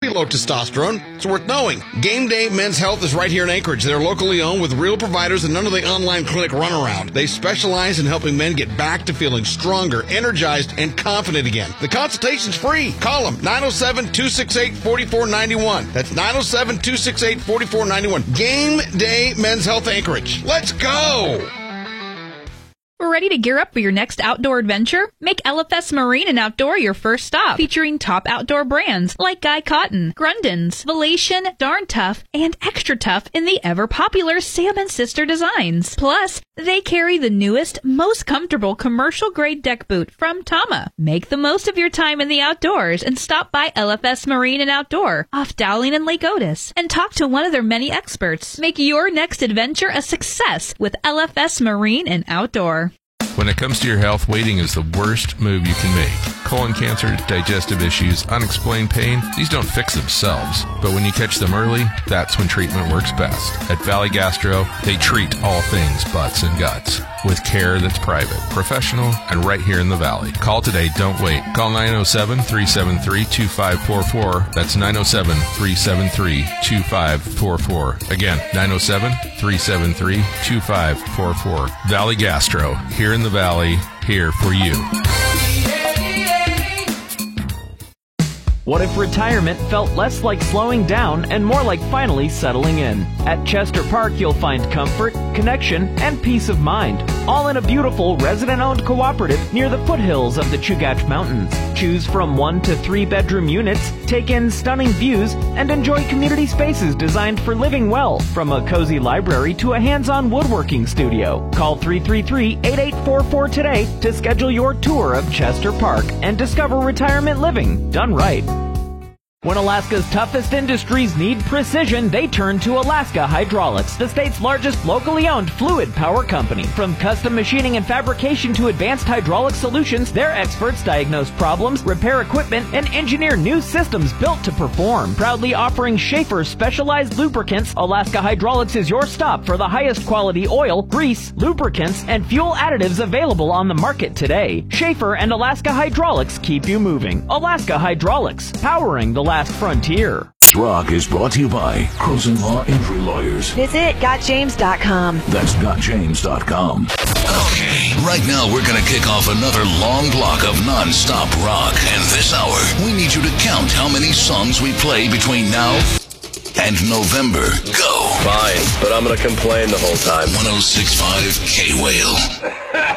pretty low testosterone. It's worth knowing. Game Day Men's Health is right here in Anchorage. They're locally owned with real providers and none of the online clinic runaround. They specialize in helping men get back to feeling stronger, energized, and confident again. The consultation's free. Call them, 907-268-4491. That's 907-268-4491. Game Day Men's Health Anchorage. Let's go! We're ready to gear up for your next outdoor adventure? Make LFS Marine and Outdoor your first stop, featuring top outdoor brands like Guy Cotton, Grundens, Valation, Darn Tough, and Extra Tough in the ever-popular Sam & Sister designs. Plus, they carry the newest, most comfortable commercial-grade deck boot from Tama. Make the most of your time in the outdoors and stop by LFS Marine and Outdoor off Dowling and Lake Otis and talk to one of their many experts. Make your next adventure a success with LFS Marine and Outdoor. When it comes to your health, waiting is the worst move you can make. Colon cancer, digestive issues, unexplained pain, these don't fix themselves. But when you catch them early, that's when treatment works best. At Valley Gastro, they treat all things butts and guts with care that's private, professional, and right here in the Valley. Call today, don't wait. Call 907-373-2544. That's 907-373-2544. Again, 907-373-2544. Valley Gastro, here in the Valley, here for you. What if retirement felt less like slowing down and more like finally settling in? At Chester Park, you'll find comfort, connection, and peace of mind, all in a beautiful resident-owned cooperative near the foothills of the Chugach Mountains. Choose from 1 to 3 bedroom units, take in stunning views, and enjoy community spaces designed for living well, from a cozy library to a hands-on woodworking studio. Call 333-8844 today to schedule your tour of Chester Park and discover retirement living done right. When Alaska's toughest industries need precision, they turn to Alaska Hydraulics, the state's largest locally owned fluid power company. From custom machining and fabrication to advanced hydraulic solutions, their experts diagnose problems, repair equipment, and engineer new systems built to perform. Proudly offering Schaefer specialized lubricants, Alaska Hydraulics is your stop for the highest quality oil, grease, lubricants, and fuel additives available on the market today. Schaefer and Alaska Hydraulics keep you moving. Alaska Hydraulics, powering the last frontier. Rock is brought to you by Croson Law Injury Lawyers. Visit GotJames.com. That's GotJames.com. Okay, right now we're going to kick off another long block of non-stop rock. And this hour, we need you to count how many songs we play between now and November. Go. Fine, but I'm going to complain the whole time. 106.5 K-Whale.